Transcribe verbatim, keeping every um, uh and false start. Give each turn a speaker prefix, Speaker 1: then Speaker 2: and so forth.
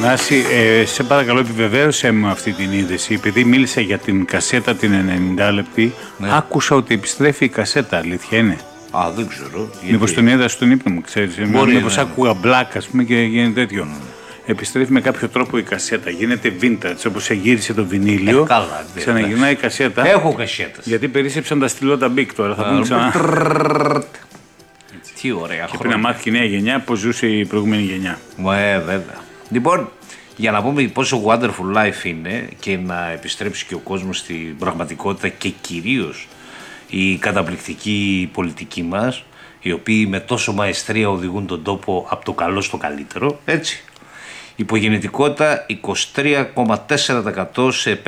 Speaker 1: Θανάση, ε, σε παρακαλώ επιβεβαίωσέ μου αυτή την είδηση, επειδή μίλησα για την κασέτα την ενενήντα λεπτή, ναι. Άκουσα ότι επιστρέφει η κασέτα, αλήθεια είναι?
Speaker 2: Α, δεν ξέρω.
Speaker 1: Μήπως τον είδα στον ύπνο μου, ξέρεις, μήπως ναι. Άκουγα μπλάκα, ας πούμε, και γίνεται τέτοιο. Mm. Επιστρέφει με κάποιο τρόπο η κασέτα, γίνεται vintage, όπως εγύρισε το βινίλιο, ε, καλά, ξαναγυρνάει η κασέτα.
Speaker 2: Έχω κασέτας.
Speaker 1: Γιατί περίσσεψαν τα στυλώτα μπικ τώρα, θα πούμε ξανά.
Speaker 2: Τι ωραία.
Speaker 1: Και πρέπει να μάθει η νέα γενιά πώς ζούσε η προηγούμενη γενιά.
Speaker 2: Ε, βέβαια. Λοιπόν, για να πούμε πόσο wonderful life είναι και να επιστρέψει και ο κόσμος στην πραγματικότητα και κυρίως η καταπληκτική πολιτική μας, οι οποίοι με τόσο μαεστρία οδηγούν τον τόπο από το καλό στο καλύτερο, έτσι. Υπογεννητικότητα είκοσι τρία κόμμα τέσσερα τοις εκατό σε